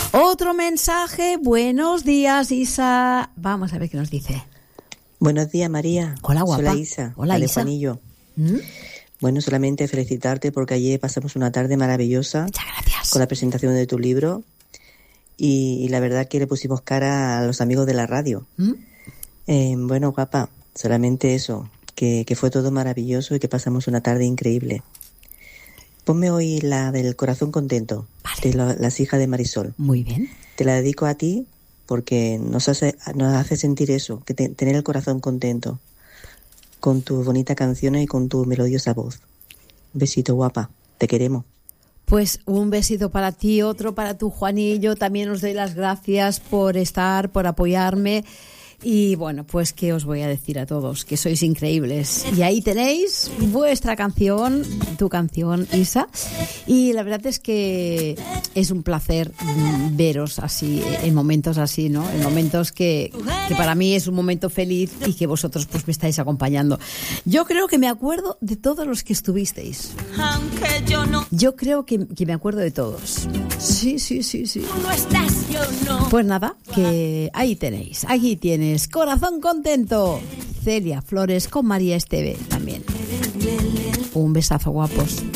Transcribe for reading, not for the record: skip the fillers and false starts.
Otro mensaje. Buenos días, Isa. Vamos a ver qué nos dice. Buenos días, María. Hola, guapa. Soy la Isa. Hola, Isa. Juanillo. Bueno, solamente felicitarte porque ayer pasamos una tarde maravillosa. Muchas gracias. Con la presentación de tu libro. Y la verdad que le pusimos cara a los amigos de la radio. Bueno, guapa, solamente eso. Que fue todo maravilloso y que pasamos una tarde increíble. Ponme hoy la del corazón contento. Vale. De las hijas de Marisol. Muy bien. Te la dedico a ti porque nos hace sentir eso, que tener el corazón contento con tus bonitas canciones y con tu melodiosa voz. Un besito, guapa. Te queremos. Pues un besito para ti, otro para tu Juanillo. También os doy las gracias por estar, por apoyarme. Y bueno, pues qué os voy a decir a todos, que sois increíbles. Y ahí tenéis vuestra canción, tu canción, Isa. Y la verdad es que es un placer veros así, en momentos así, ¿no? En momentos que para mí es un momento feliz y que vosotros pues me estáis acompañando. Yo creo que me acuerdo de todos los que estuvisteis. Yo creo que me acuerdo de todos. Sí. Pues nada, que ahí tenéis, aquí tienes. Corazón contento. Celia Flores con María Esteve también. Un besazo, guapos.